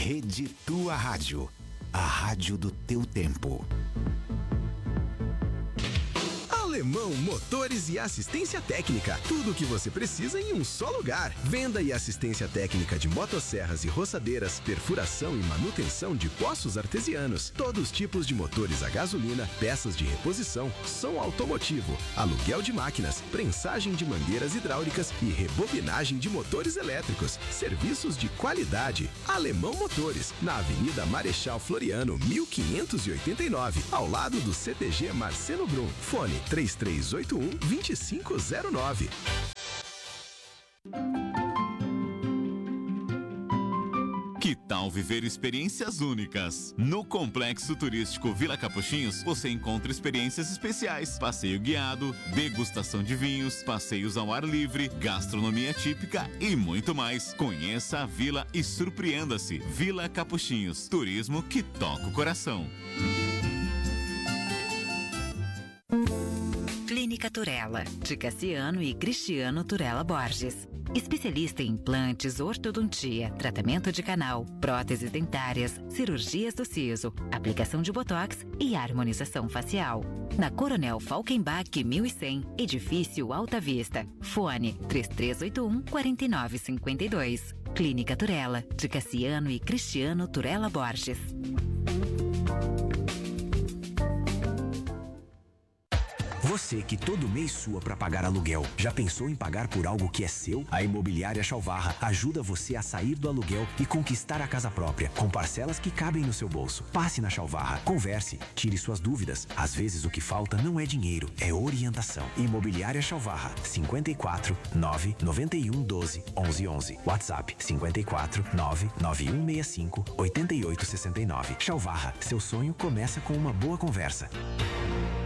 Rede Tua Rádio. A rádio do teu tempo. Alemão Motores e Assistência Técnica. Tudo o que você precisa em um só lugar. Venda e assistência técnica de motosserras e roçadeiras, perfuração e manutenção de poços artesianos, todos os tipos de motores a gasolina, peças de reposição, som automotivo, aluguel de máquinas, prensagem de mangueiras hidráulicas e rebobinagem de motores elétricos. Serviços de qualidade. Alemão Motores, na Avenida Marechal Floriano, 1589, ao lado do CTG Marcelo Brum. Fone 3381-2509. Que tal viver experiências únicas? No Complexo Turístico Vila Capuchinhos, você encontra experiências especiais, passeio guiado, degustação de vinhos, passeios ao ar livre, gastronomia típica e muito mais. Conheça a vila e surpreenda-se. Vila Capuchinhos, turismo que toca o coração. Clínica Turella, de Cassiano e Cristiano Turella Borges. Especialista em implantes, ortodontia, tratamento de canal, próteses dentárias, cirurgias do siso, aplicação de botox e harmonização facial. Na Coronel Falkenbach 1100, edifício Alta Vista. Fone 3381-4952. Clínica Turella, de Cassiano e Cristiano Turella Borges. Você que todo mês sua para pagar aluguel, já pensou em pagar por algo que é seu? A Imobiliária Chalvarra ajuda você a sair do aluguel e conquistar a casa própria, com parcelas que cabem no seu bolso. Passe na Chalvarra, converse, tire suas dúvidas. Às vezes o que falta não é dinheiro, é orientação. Imobiliária Chalvarra, 54 991 12 1111. WhatsApp 54 99165 8869. Chalvarra, seu sonho começa com uma boa conversa.